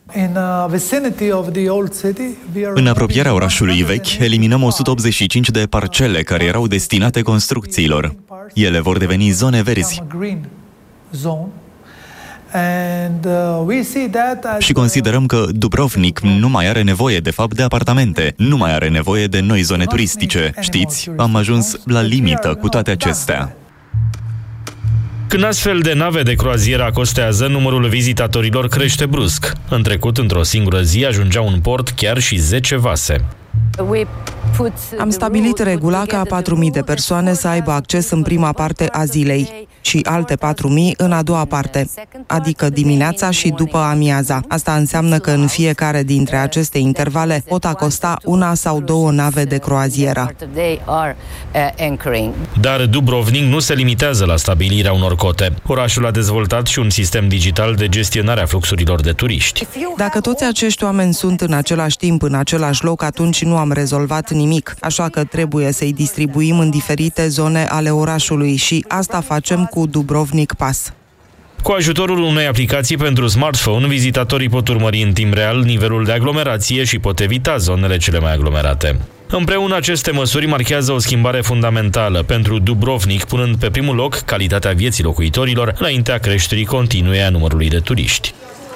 În apropierea orașului vechi, eliminăm 185 de parcele care erau destinate construcțiilor. Ele vor deveni zone verzi. Și considerăm că Dubrovnik nu mai are nevoie, de fapt, de apartamente, nu mai are nevoie de noi zone turistice. Știți, am ajuns la limită cu toate acestea. Când astfel de nave de croazieră acostează, numărul vizitatorilor crește brusc. În trecut, într-o singură zi, ajungeau în port chiar și 10 vase. Am stabilit regula ca 4.000 de persoane să aibă acces în prima parte a zilei și alte 4.000 în a doua parte, adică dimineața și după amiaza. Asta înseamnă că în fiecare dintre aceste intervale pot acosta una sau două nave de croazieră. Dar Dubrovnik nu se limitează la stabilirea unor cote. Orașul a dezvoltat și un sistem digital de gestionare a fluxurilor de turiști. Dacă toți acești oameni sunt în același timp, în același loc, atunci nu am rezolvat nimic, așa că trebuie să-i distribuim în diferite zone ale orașului și asta facem cu Dubrovnik Pass. Cu ajutorul unei aplicații pentru smartphone, vizitatorii pot urmări în timp real nivelul de aglomerație și pot evita zonele cele mai aglomerate. Împreună, aceste măsuri marchează o schimbare fundamentală pentru Dubrovnik, punând pe primul loc calitatea vieții locuitorilor înaintea creșterii continue a numărului de turiști.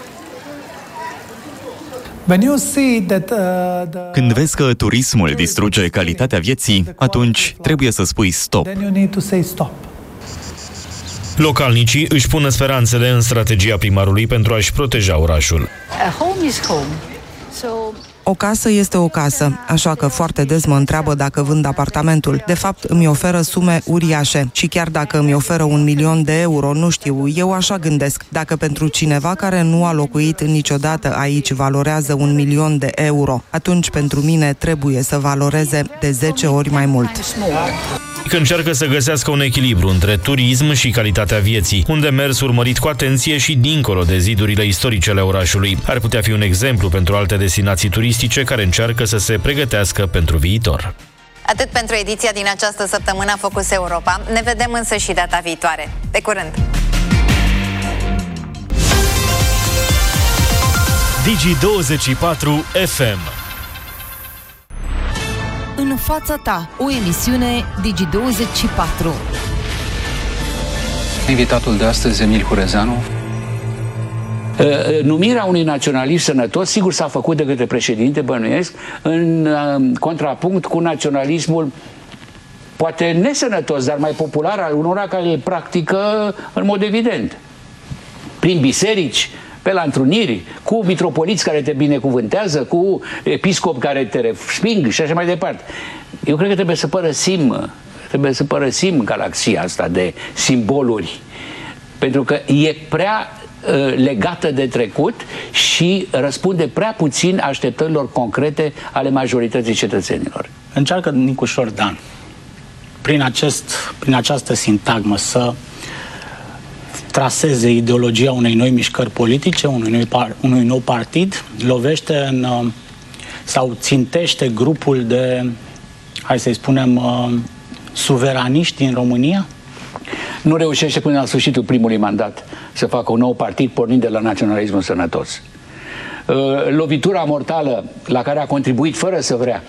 Când vezi că turismul distruge calitatea vieții, atunci trebuie să spui stop. Localnicii își pun speranțele în strategia primarului pentru a-și proteja orașul. O casă este o casă, așa că foarte des mă întreabă dacă vând apartamentul. De fapt, îmi oferă sume uriașe și chiar dacă îmi oferă 1.000.000 de euro, nu știu, eu așa gândesc. Dacă pentru cineva care nu a locuit niciodată aici valorează 1.000.000 de euro, atunci pentru mine trebuie să valoreze de 10 ori mai mult. Că încearcă să găsească un echilibru între turism și calitatea vieții, un demers urmărit cu atenție și dincolo de zidurile istorice ale orașului. Ar putea fi un exemplu pentru alte destinații turistice care încearcă să se pregătească pentru viitor. Atât pentru ediția din această săptămână Focus Europa. Ne vedem însă și data viitoare. Pe curând! Digi24 FM. În fața ta, o emisiune Digi24. Invitatul de astăzi, Emil Hurezeanu. Numirea unui naționalist sănătos, sigur s-a făcut de către președinte, bănuiesc, în contrapunct cu naționalismul poate nesănătos, dar mai popular al unora care îl practică în mod evident. Prin biserici, pe la întruniri, cu mitropoliți care te binecuvântează, cu episcopi care te resping și așa mai departe. Eu cred că trebuie să părăsim galaxia asta de simboluri, pentru că e prea legată de trecut și răspunde prea puțin așteptărilor concrete ale majorității cetățenilor. Încearcă Nicușor Dan, prin această sintagmă, să traseze ideologia unei noi mișcări politice, unui nou partid, lovește sau țintește grupul de, hai să-i spunem, suveraniști din România? Nu reușește până la sfârșitul primului mandat să facă un nou partid pornind de la naționalismul sănătos. Lovitura mortală la care a contribuit fără să vrea,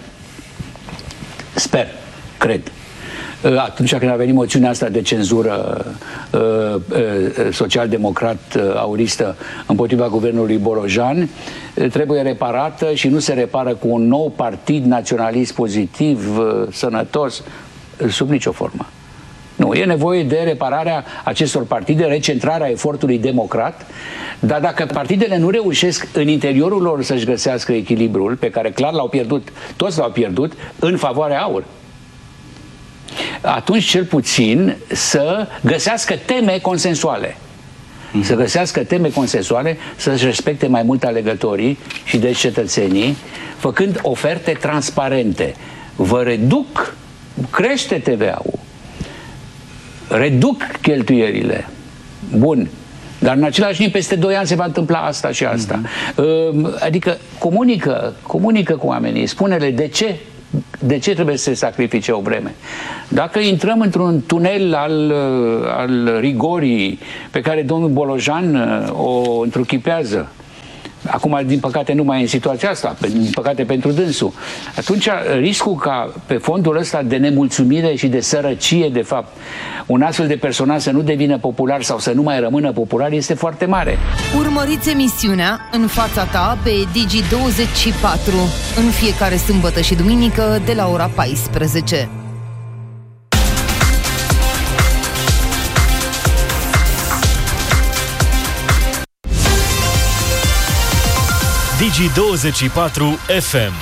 cred, atunci când a venit moțiunea asta de cenzură social-democrat auristă împotriva guvernului Borojan, trebuie reparată și nu se repară cu un nou partid naționalist pozitiv, sănătos, sub nicio formă. Nu, e nevoie de repararea acestor partide, recentrarea efortului democrat, dar dacă partidele nu reușesc în interiorul lor să-și găsească echilibrul, pe care clar l-au pierdut, toți l-au pierdut, în favoarea AUR, atunci cel puțin să găsească teme consensuale. Să găsească teme consensuale, să-și respecte mai mult alegătorii și deci cetățenii, făcând oferte transparente. Vă reduc, crește TVA-ul, reduc cheltuierile. Bun. Dar în același timp, peste 2 ani se va întâmpla asta și asta. Adică comunică cu oamenii, spune-le de ce trebuie să se sacrifice o vreme. Dacă intrăm într-un tunel al rigorii pe care domnul Bolojan o întruchipează, Acum, din păcate, nu mai e în situația asta, din păcate pentru dânsul. Atunci, riscul ca pe fondul ăsta de nemulțumire și de sărăcie, de fapt, un astfel de personaj să nu devină popular sau să nu mai rămână popular este foarte mare. Urmăriți emisiunea În fața ta pe Digi24 în fiecare sâmbătă și duminică de la ora 14. Digi24 FM.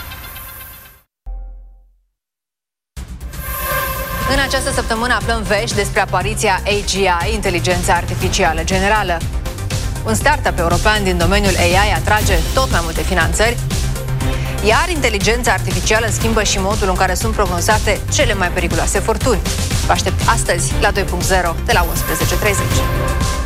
În această săptămână aflăm vești despre apariția AGI, inteligența artificială generală. Un startup european din domeniul AI atrage tot mai multe finanțări, iar inteligența artificială schimbă și modul în care sunt prognozate cele mai periculoase furtuni. Vă aștept astăzi la 2.0 de la 11:30.